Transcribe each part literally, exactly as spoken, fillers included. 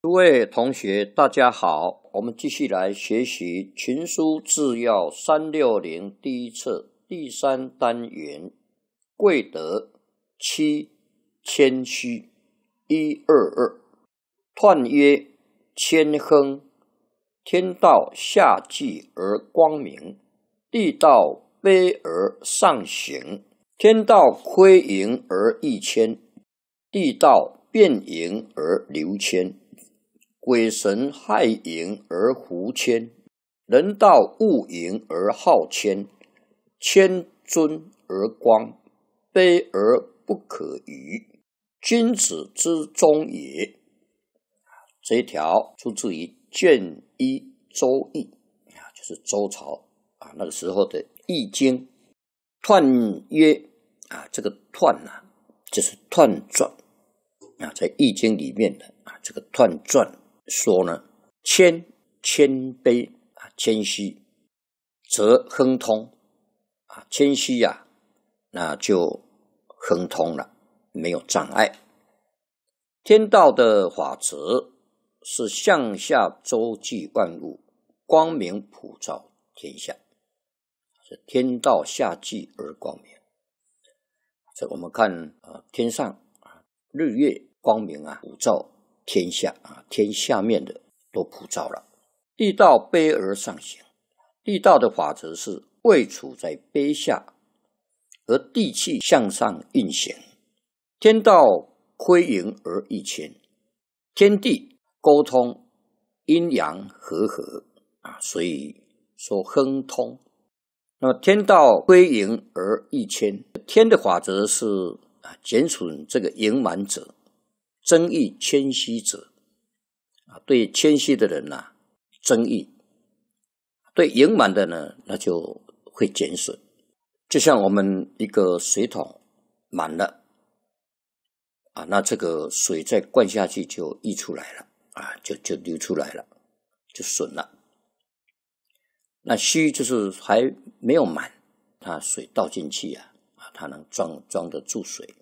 各位同学大家好，我们继续来学习群书治要三六零第一册第三单元贵德七谦虚一二二。彖曰谦亨，天道下济而光明，地道卑而上行，天道亏盈而益谦，地道变盈而流谦，鬼神害盈而狐谦，人道恶盈而好谦，谦尊而光，卑而不可逾，君子之中也。这一条出自于卷一周易，就是周朝啊那个时候的易经。彖曰啊，这个彖啊，就是彖传啊，在易经里面的啊，这个彖传说呢，谦谦卑啊，谦虚，则亨通啊，谦虚啊，那就亨通了，没有障碍。天道的法则是向下周济万物，光明普照天下，是天道下济而光明。这我们看啊，天上啊，日月光明啊，普照天下啊，天下面的都普照了。地道卑而上行，地道的法则是位处在卑下，而地气向上运行。天道亏盈而益谦，天地沟通，阴阳和合啊，所以说亨通。那么天道亏盈而益谦，天的法则是啊，减损这个盈满者，增益谦虚者啊，对谦虚的人啊增益，对盈满的呢，那就会减损。就像我们一个水桶满了啊，那这个水再灌下去就溢出来了啊，就就流出来了，就损了。那虚就是还没有满，它水倒进去啊，啊，它能装装得住水。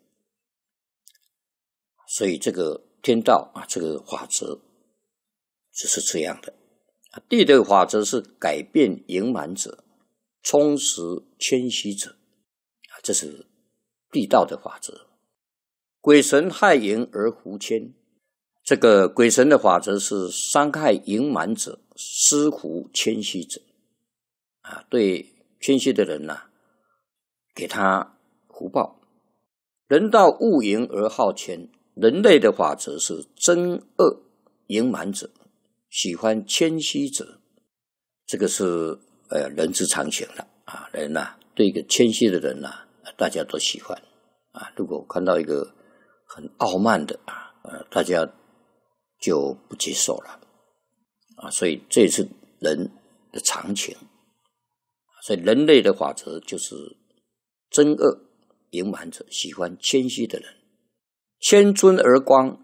所以这个天道啊，这个法则就是这样的。地的法则是改变盈满者，充实谦虚者，这是地道的法则。鬼神害盈而狐谦，这个鬼神的法则是伤害盈满者，施狐谦虚者啊，对谦虚的人啊，给他福报。人道恶盈而好谦，人类的法则是憎恶盈满者，喜欢谦虚者，这个是呃人之常情了啊。人啊，对一个谦虚的人啊，大家都喜欢啊。如果看到一个很傲慢的啊，呃，大家就不接受了啊。所以这是人的常情。所以人类的法则就是憎恶盈满者，喜欢谦虚的人。谦尊而光，